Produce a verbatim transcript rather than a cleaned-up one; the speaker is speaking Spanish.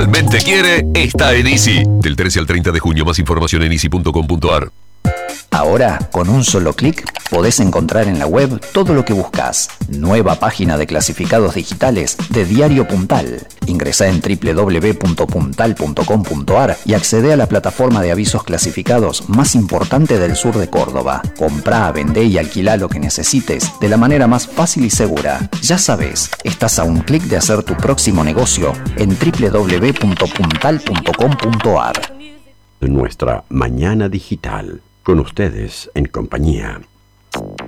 realmente quiere está en Easy. Del trece al treinta de junio, más información en easy punto com punto a r. Ahora, con un solo clic, podés encontrar en la web todo lo que buscas. Nueva página de clasificados digitales de Diario Puntal. Ingresá en doble u doble u doble u punto puntal punto com punto a r y accede a la plataforma de avisos clasificados más importante del sur de Córdoba. Comprá, vendé y alquilá lo que necesites de la manera más fácil y segura. Ya sabes, estás a un clic de hacer tu próximo negocio en doble u doble u doble u punto puntal punto com punto a r. Nuestra mañana digital. Con ustedes en compañía.